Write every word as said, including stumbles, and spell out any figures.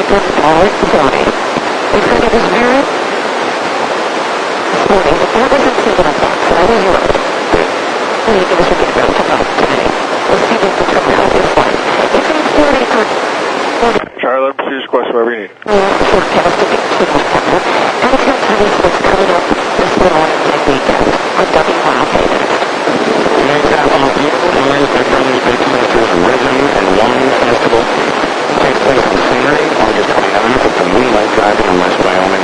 from Dollar County. We heard it was very this morning, but that wasn't seven o'clock, so that was yours. And you give us a big round of applause today. We'll see if we can come help this one. It's in forty for Charlie, I'm serious question, whatever you need. forecast a big signal pattern, and it's got tiny what's coming up this morning.